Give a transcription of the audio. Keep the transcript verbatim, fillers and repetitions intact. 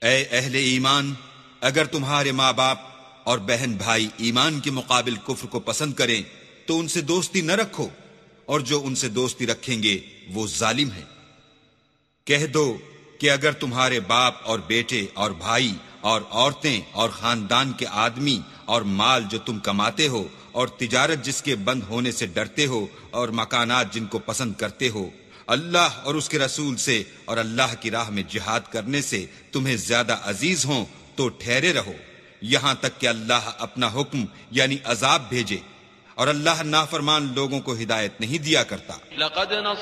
ए अहले ईमान, अगर तुम्हारे माँ बाप और बहन भाई ईमान के मुकाबिल कुफ्र को पसंद करें तो उनसे दोस्ती न रखो, और जो उनसे दोस्ती रखेंगे वो जालिम है। कह दो कि अगर तुम्हारे बाप और बेटे और भाई और औरतें और खानदान के आदमी और माल जो तुम कमाते हो और तिजारत जिसके बंद होने से डरते हो और मकानात जिनको पसंद करते हो, अल्लाह और उसके रसूल से और अल्लाह की राह में जिहाद करने से तुम्हें ज्यादा अजीज हों तो ठहरे रहो, यहां तक कि अल्लाह अपना हुक्म यानी अजाब भेजे, और अल्लाह नाफरमान लोगों को हिदायत नहीं दिया करता।